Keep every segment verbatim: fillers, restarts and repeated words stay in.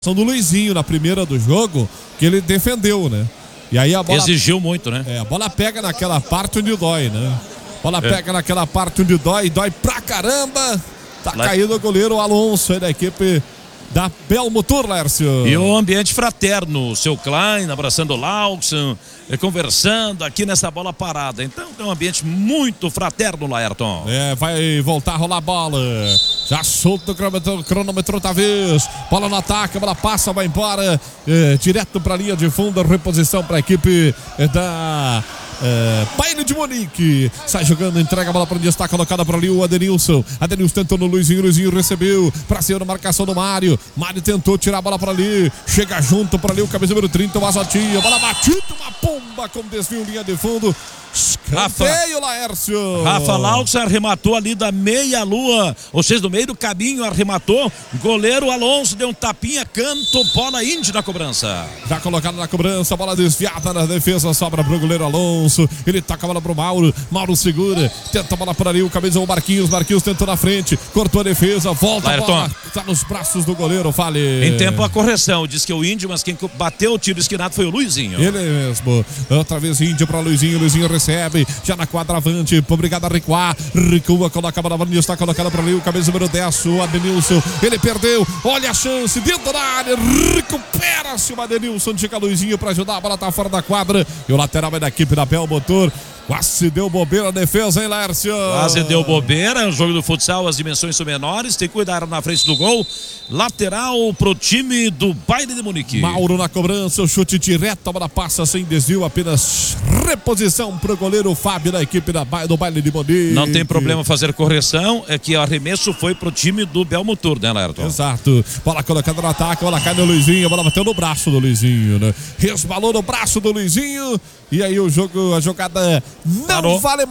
do Luizinho na primeira do jogo, que ele defendeu, né? E aí a bola exigiu muito, né? É, a bola pega naquela parte onde dói, né? A bola é. pega naquela parte onde dói, dói pra caramba. Tá Lá... caído o goleiro Alonso aí da equipe da Belmotor, Lércio. E o ambiente fraterno, o seu Klein abraçando o Lawson, conversando aqui nessa bola parada. Então é um ambiente muito fraterno, Laerton. É, vai voltar a rolar a bola. Já solta o cronômetro, cronômetro outra vez. Bola no ataque, a bola passa, vai embora. É, direto pra linha de fundo, reposição pra equipe é, da... É, Bayern de Munique, sai jogando, entrega a bola para onde está colocada para ali o Adenilson. Adenilson tentou no Luizinho, Luizinho recebeu para cima da marcação do Mário. Mário tentou tirar a bola para ali, chega junto para ali o camisa número trinta, o Mazotinho. Bola batida, uma pomba com desvio, linha de fundo. Escanteio, Laércio. Rafa Laux arrematou ali da meia-lua, ou seja, do meio do caminho, arrematou. Goleiro Alonso deu um tapinha, canto, bola índia na cobrança. Já colocado na cobrança, bola desviada na defesa, sobra pro goleiro Alonso. Ele toca a bola pro Mauro, Mauro segura, tenta a bola por ali, o camisa o Marquinhos, Marquinhos tentou na frente, cortou a defesa, volta a bola, tá nos braços do goleiro, fale. Em tempo a correção, diz que o Índio, mas quem bateu o tiro esquinado foi o Luizinho. Ele mesmo, outra vez Índio para Luizinho, Luizinho recebe, já na quadravante, obrigado a recuar, recua, coloca a bola na está colocada para ali, o camisa número dez, o Adenilson, ele perdeu, olha a chance, dentro da área, recupera-se o Adenilson, chega Luizinho para ajudar, a bola tá fora da quadra, e o lateral é da equipe da Belmotor. Quase deu bobeira a defesa, hein, Lércio? Quase deu bobeira. O jogo do futsal, as dimensões são menores. Tem que cuidar na frente do gol. Lateral pro time do Bayern de Munique. Mauro na cobrança, o chute direto, a bola passa sem desvio, apenas reposição pro goleiro Fábio da equipe da, do Bayern de Munique. Não tem problema fazer correção, é que o arremesso foi pro time do Belmotor, né, Lerton? Exato. Bola colocada no ataque, bola cai no Luizinho, a bola bateu no braço do Luizinho, né? Resbalou no braço do Luizinho. E aí o jogo, a jogada não Parou. vale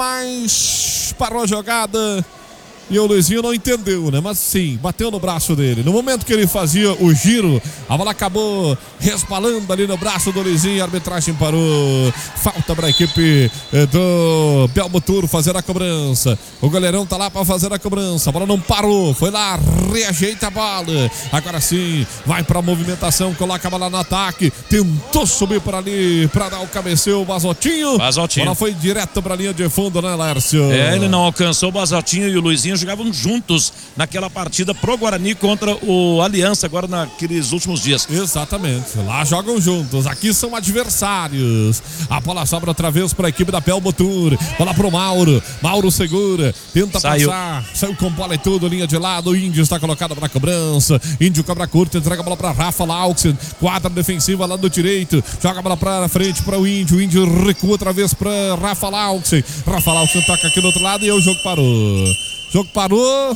mais. Parou a jogada. E o Luizinho não entendeu, né? Mas sim, bateu no braço dele. No momento que ele fazia o giro, a bola acabou resbalando ali no braço do Luizinho. A arbitragem parou. Falta para a equipe do Belmotor fazer a cobrança. O goleirão tá lá para fazer a cobrança. A bola não parou. Foi lá, reajeita a bola. Agora sim, vai para a movimentação. Coloca a bola no ataque. Tentou subir por ali para dar o cabeceio. O Basotinho. Basotinho. A bola foi direto para a linha de fundo, né, Lércio? É, ele não alcançou o Basotinho e o Luizinho jogavam juntos naquela partida pro Guarani contra o Aliança agora naqueles últimos dias. Exatamente, lá jogam juntos, aqui são adversários. A bola sobra outra vez para a equipe da Belmotor, bola pro Mauro, Mauro segura, tenta Saiu. passar, saiu com bola e tudo, linha de lado, o Índio está colocado para cobrança, Índio cobra curta, entrega a bola para Rafa Laux, quadra defensiva lá do direito, joga a bola para frente para o Índio, o Índio recua outra vez para Rafa Laux, Rafa Laux toca aqui do outro lado e o jogo parou. O jogo parou.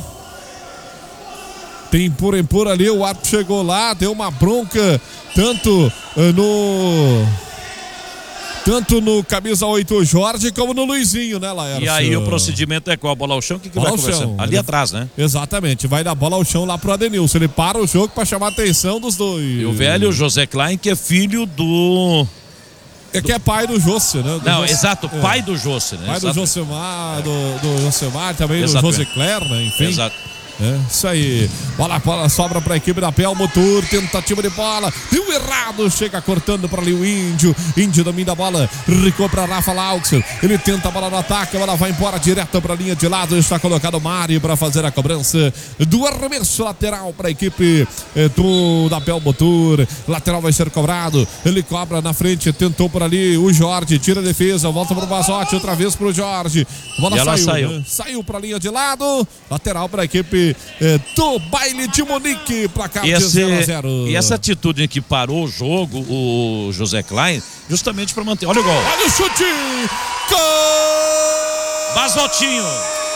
Tem por empor ali, o árbitro chegou lá, deu uma bronca tanto uh, no tanto no camisa oito Jorge como no Luizinho, né, Laércio? E aí o procedimento é qual? A bola ao chão? O que, que bola vai conversar? Chão, ali ele... atrás, né? Exatamente, vai dar bola ao chão lá pro Adenilson. Ele para o jogo para chamar a atenção dos dois. E o velho José Klein, que é filho do... É que é pai do José, né? Do Não, José... exato, é. pai do José, né? Pai exato. do Josemar, do, do Josemar, também Exato. do José Claire, né? Enfim. Exato. É, isso aí, bola, bola sobra para a equipe da Belmotor, tentativa de bola, deu errado, chega cortando para ali o Índio, Índio domina a bola, recua para Rafa Laux, ele tenta a bola no ataque, a bola vai embora direto para a linha de lado, está colocado o Mário para fazer a cobrança do arremesso lateral para a equipe eh, do, da Belmotor, lateral vai ser cobrado, ele cobra na frente, tentou por ali o Jorge, tira a defesa, volta para o Basotti, outra vez para o Jorge, a bola e saiu, saiu, né? Saiu para a linha de lado, lateral para a equipe É, do Bayern de Munique, placar de zero a zero. E essa atitude em que parou o jogo, o José Klein, justamente para manter. Olha o gol. Olha o chute! Gol! Basotinho!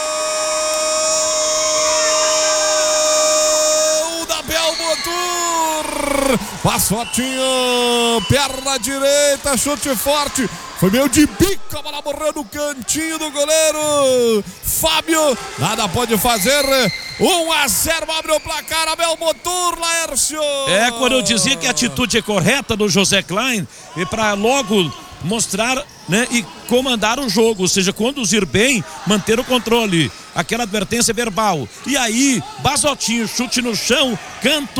Gol da Belmotor! Basotinho! Perna direita, chute forte. Foi meio de bico, a bola morreu no cantinho do goleiro Fábio, nada pode fazer. um a zero, abre o placar a Belmotor, Laércio. É, quando eu dizia que a atitude é correta do José Klein, e para logo mostrar, né, e comandar o jogo, ou seja, conduzir bem, manter o controle. Aquela advertência verbal. E aí, Basotinho, chute no chão, canto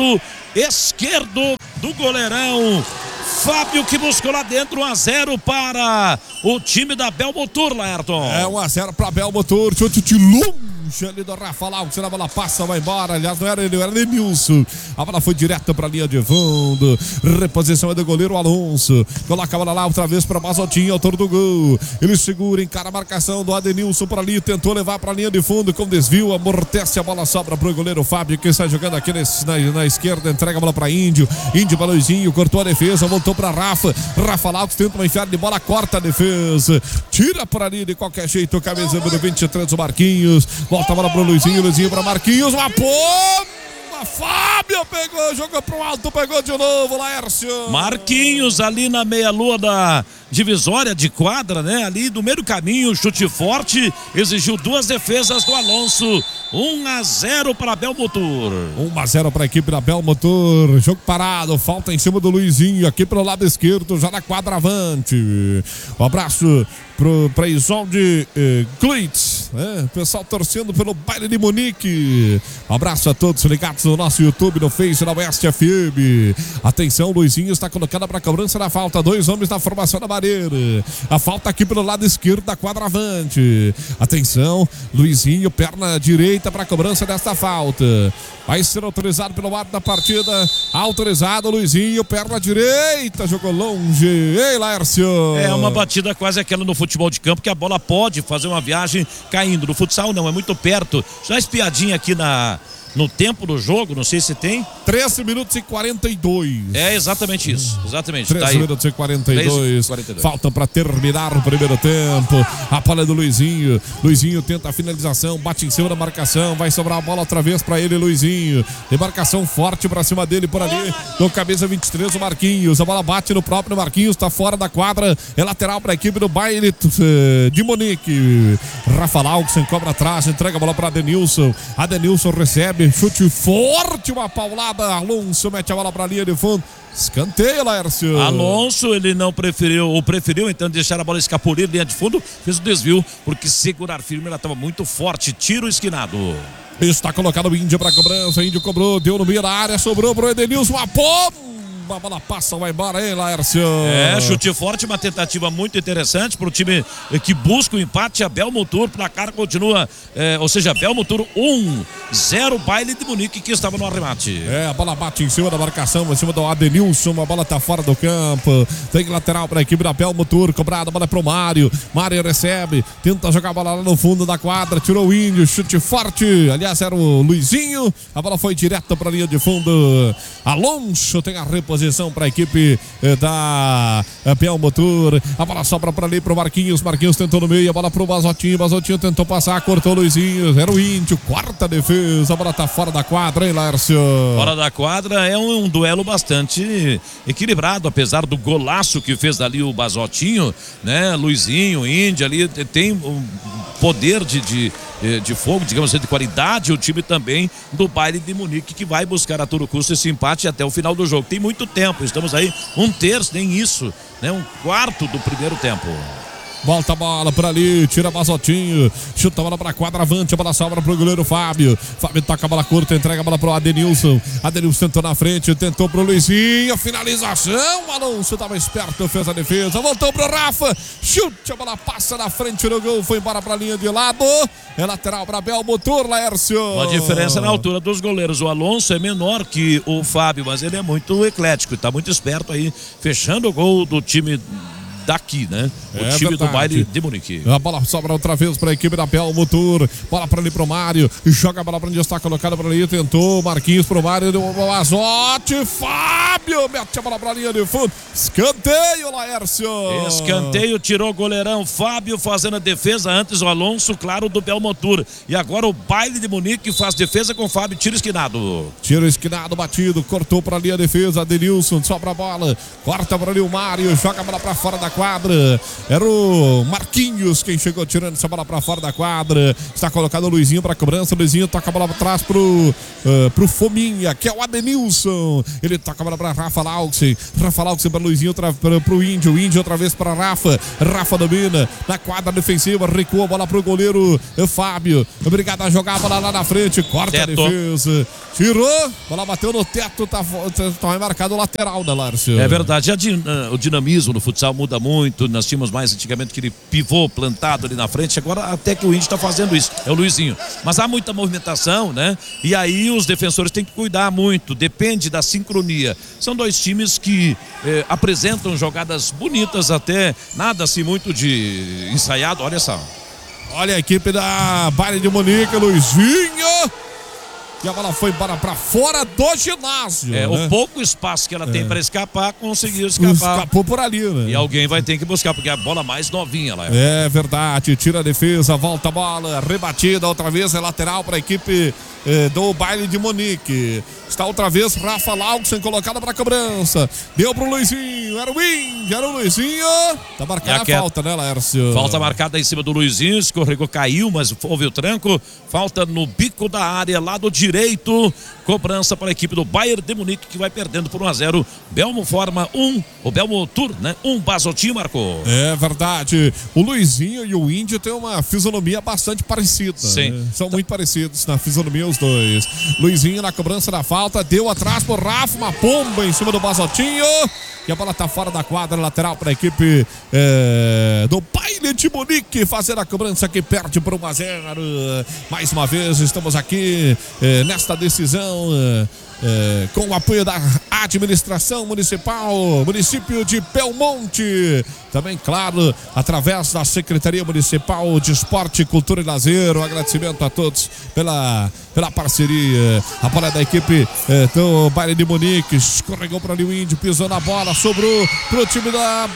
esquerdo do goleirão Fábio, que buscou lá dentro. Um a zero para o time da Belmotor, Laerton. É um a zero para Belmotor. Chute de longe ali do Rafa Lau, a bola passa, vai embora. Aliás, não era ele, era Denilson. A bola foi direta para a linha de fundo. Reposição é do goleiro Alonso. Coloca a bola lá outra vez para Basotinho, autor do gol. Ele segura, encara a marcação do Adenilson por ali. Tentou levar para a linha de fundo com desvio. Amortece a bola, sobra para o goleiro Fábio, que está jogando aqui nesse, na, na esquerda. Entrega a bola para Índio. Índio para Luizinho, cortou a defesa, voltou para Rafa. Rafa Lau tenta uma enfiada de bola, corta a defesa. Tira por ali de qualquer jeito. Camisa número vinte e três, o Marquinhos. Volta a bola pro Luizinho, Luizinho para Marquinhos, uma pomba, Fábio pegou, jogou pro alto, pegou de novo, Laércio. Marquinhos ali na meia-lua da divisória de quadra, né? Ali do meio do caminho, chute forte, exigiu duas defesas do Alonso. um a zero para Belmotor. um a zero para a equipe da Belmotor. Jogo parado, falta em cima do Luizinho, aqui pelo lado esquerdo, já na quadravante. Um abraço para Isolde eh, Glitz, né? Pessoal torcendo pelo baile de Munique. Um abraço a todos ligados no nosso YouTube, no Face da Oeste F M. Atenção, Luizinho está colocada para a cobrança da falta. Dois homens na formação da barreira. A falta aqui pelo lado esquerdo da quadravante. Atenção, Luizinho, perna direita para a cobrança desta falta. Vai ser autorizado pelo árbitro da partida. Autorizado, Luizinho, perna direita, jogou longe. Ei, Laércio. É uma batida quase aquela no futebol de campo, que a bola pode fazer uma viagem caindo. No futsal não, é muito perto. Já espiadinha aqui na... no tempo do jogo, não sei se tem. treze minutos e quarenta e dois. É exatamente isso, exatamente. treze tá minutos e quarenta e dois. quarenta e dois. Faltam para terminar o primeiro tempo. A bola é do Luizinho. Luizinho tenta a finalização, bate em cima da marcação. Vai sobrar a bola outra vez para ele, Luizinho. Demarcação forte para cima dele por ali. No camisa vinte e três, o Marquinhos. A bola bate no próprio Marquinhos, está fora da quadra. É lateral para a equipe do baile de Munique. Rafa Lauxen cobra atrás, entrega a bola para Adenilson. Adenilson recebe. Chute forte, uma paulada. Alonso mete a bola para a linha de fundo. Escanteio, Laércio. Alonso, ele não preferiu, ou preferiu então deixar a bola escapulir, linha de fundo, fez o desvio, porque segurar firme, ela estava muito forte. Tiro esquinado. Está colocado o Índio para a cobrança. Índio cobrou, deu no meio da área, sobrou para o Edenilson. Uma pomba. A bola passa, vai embora, hein, Laércio? É, chute forte, uma tentativa muito interessante para o time que busca o empate. A Belmotor, o placar continua, é, ou seja, Belmotor um zero, baile de Munique, que estava no arremate. É, a bola bate em cima da marcação, em cima do Adenilson, a bola tá fora do campo. Tem lateral para a equipe da Belmotor, cobrada, a bola é pro Mário. Mário recebe, tenta jogar a bola lá no fundo da quadra, tirou o Índio, chute forte. Aliás, era o Luizinho, a bola foi direta para a linha de fundo. Alonso tem a reposição para a equipe eh, da eh, Belmotor. A bola sobra para ali pro Marquinhos. Marquinhos tentou no meio, a bola pro Basotinho. Basotinho tentou passar, cortou o Luizinho. Era o Índio, quarta defesa. A bola tá fora da quadra, hein, Lárcio? Fora da quadra, é um, um duelo bastante equilibrado, apesar do golaço que fez dali o Basotinho, né? Luizinho, Índio ali tem um poder de, de, de fogo, digamos assim, de qualidade. O time também do baile de Munique, que vai buscar a todo custo esse empate até o final do jogo. Tem muito tempo, estamos aí um terço, nem isso, né? Um quarto do primeiro tempo. Volta a bola por ali, tira Basotinho, chuta a bola para quadravante, a bola sobra pro goleiro Fábio. Fábio toca a bola curta, entrega a bola pro Adenilson. Adenilson tentou na frente, tentou pro Luizinho, finalização. O Alonso estava esperto, fez a defesa, voltou pro Rafa, chute, a bola passa na frente no gol, foi embora pra linha de lado. É lateral para Belmotor, Laércio. Uma diferença na altura dos goleiros. O Alonso é menor que o Fábio, mas ele é muito eclético e tá muito esperto aí, fechando o gol do time daqui, né? O é time verdade. do baile de Munique. A bola sobra outra vez para a equipe da Belmotor. Bola para ali pro Mário. Joga a bola para onde está colocada para ali. Tentou. Marquinhos pro Mário. Deu o Azote. Fábio mete a bola para a linha de fundo. Escanteio, Laércio. Escanteio, tirou o goleirão Fábio fazendo a defesa. Antes o Alonso, claro, do Belmotor. E agora o baile de Munique faz defesa com o Fábio. Tiro esquinado. Tiro esquinado, batido. Cortou para ali a defesa. Denilson sobra a bola. Corta para ali o Mário. Joga a bola para fora da quadra. Era o Marquinhos quem chegou tirando essa bola pra fora da quadra. Está colocado o Luizinho pra cobrança. O Luizinho toca a bola pra trás pro, uh, pro Fominha, que é o Adenilson. Ele toca a bola pra Rafa Lauxen. Rafa Lauxen para Luizinho, outra, pra, pro Índio. O Índio outra vez pra Rafa. Rafa domina na quadra defensiva. Recua a bola pro goleiro uh, Fábio. Obrigado a jogar a bola lá na frente. Corta teto. A defesa. Tirou. Bola bateu no teto. Tá, tá, tá marcado o lateral da Lárcio. É verdade. A din, uh, o dinamismo no futsal muda muito. Nós tínhamos mais antigamente aquele pivô plantado ali na frente. Agora até que o Índio está fazendo isso. É o Luizinho. Mas há muita movimentação, né? E aí os defensores têm que cuidar muito. Depende da sincronia. São dois times que eh, apresentam jogadas bonitas até. Nada assim muito de ensaiado. Olha só. Olha a equipe da Bayern de Munique, Luizinho. E a bola foi para, para fora do ginásio. É, né? O pouco espaço que ela tem é. para escapar, conseguiu escapar. Escapou por ali, né? E alguém vai ter que buscar, porque é a bola mais novinha lá. É verdade, tira a defesa, volta a bola, rebatida outra vez, é lateral para a equipe eh, do Bayern de Munique. Está outra vez Rafa Lauxen colocada para a cobrança. Deu pro Luizinho, era o Índio, era o Luizinho. Tá marcada a que... falta, né, Laércio? Falta marcada em cima do Luizinho, escorregou, caiu, mas houve o tranco. Falta no bico da área, lado direito. Cobrança para a equipe do Bayern de Munique, que vai perdendo por um a zero. Belmo forma um, o Belmo Tour, né? Um Basotinho marcou. É verdade. O Luizinho e o Índio têm uma fisionomia bastante parecida. Sim. Né? São muito parecidos na fisionomia os dois. Luizinho na cobrança da falta, deu atrás pro Rafa, uma pomba em cima do Basotinho. E a bola tá fora da quadra, lateral para a equipe é, do Bayern de Munique, fazendo a cobrança que perde por um a zero. Mais uma vez estamos aqui é, nesta decisão é, é, com o apoio da administração municipal, município de Belmonte. Também, claro, através da Secretaria Municipal de Esporte, Cultura e Lazer. Um agradecimento a todos pela, pela parceria. A bola da equipe é, do Bayern de Munique. Escorregou para o Índio, pisou na bola, sobrou para o time da,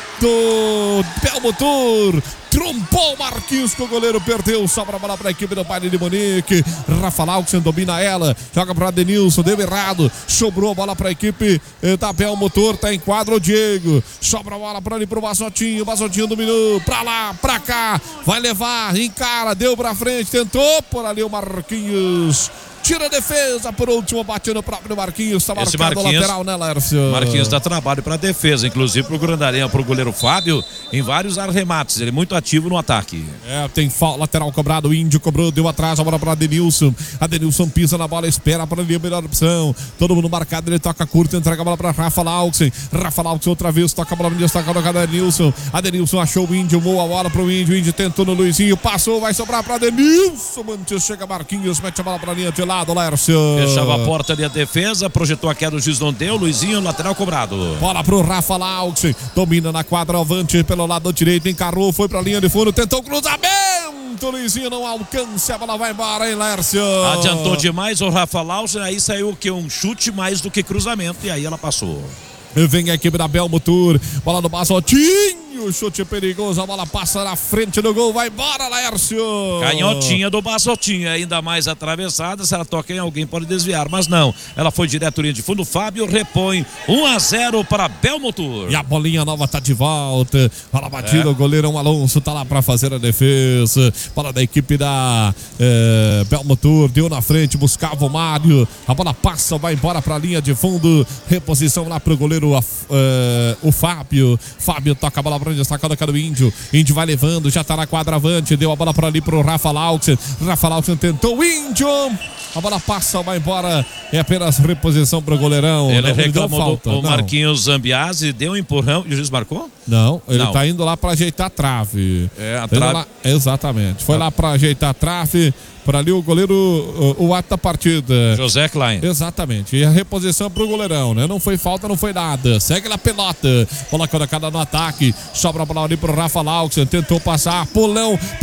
do Belmo Tour. Trompou o Marquinhos, que o goleiro perdeu. Sobra a bola para a equipe do Bayern de Munique. Rafa Lauxen domina ela. Joga para Adenilson, deu errado. Sobrou a bola para a equipe eh, da Belmo Tour. Tá em quadro o Diego. Sobra a bola para ali para o Basotinho. O Basotinho dominou. Para lá, para cá. Vai levar, encara, deu para frente. Tentou por ali o Marquinhos. Tira a defesa, por último, bateu no próprio Marquinhos. Está marcado o lateral, né, Lércio? Marquinhos dá trabalho para a defesa, inclusive para o Grandarenha, para o goleiro Fábio, em vários arremates. Ele é muito ativo no ataque. É, tem lateral cobrado, o Índio cobrou, deu atrás, a bola para Adenilson. Adenilson pisa na bola, espera para ali a melhor opção. Todo mundo marcado, ele toca curto, entrega a bola para Rafa Lauxen. Rafa Lauxen outra vez, toca a bola no destaque do Adenilson. Adenilson achou o Índio, voa a bola para o Índio. O Índio tentou no Luizinho, passou, vai sobrar para Adenilson. Mantes, chega Marquinhos, mete a bola para a linha de lado. Lércio. Fechava a porta ali a defesa, projetou a queda, o juiz não deu, Luizinho, lateral cobrado. Bola pro Rafa Lauxen, domina na quadra, avante pelo lado direito, encarou, foi pra linha de fundo, tentou o cruzamento, Luizinho não alcança, a bola vai embora, hein, Lércio? Adiantou demais o Rafa Lauxen, aí saiu o que? Um chute mais do que cruzamento, e aí ela passou. Vem a equipe da Belmo Tour, bola no Basotinho, chute perigoso, a bola passa na frente do gol, vai embora, Laércio. Canhotinha do Basotinho, ainda mais atravessada, se ela toca em alguém pode desviar, mas não, ela foi direto linha de fundo, Fábio repõe um a zero para Belmo Tour. E a bolinha nova tá de volta, bola batida, é. O goleirão Alonso tá lá para fazer a defesa, bola da equipe da é, Belmo Tour, deu na frente, buscava o Mário, a bola passa, vai embora para a linha de fundo, reposição lá pro goleiro O, uh, o Fábio, Fábio toca a bola para onde está colocando o Índio, Índio vai levando, já está na quadra avante, deu a bola para ali para o Rafa Lauxen, Rafa Lauxen tentou o Índio, a bola passa, vai embora, é apenas reposição para o goleirão. Ele não, reclamou ele falta, do, o não. Marquinhos Zambiase, deu um empurrão e o juiz marcou? Não, ele está indo lá para ajeitar a trave. É, a trave. Lá, exatamente, foi ah. lá para ajeitar a trave. Por ali o goleiro, o, o ato da partida. José Klein. Exatamente. E a reposição pro goleirão, né? Não foi falta, não foi nada. Segue na pelota. Bola colocada no ataque. Sobra a bola ali pro Rafa Lauxen. Tentou passar. Pulão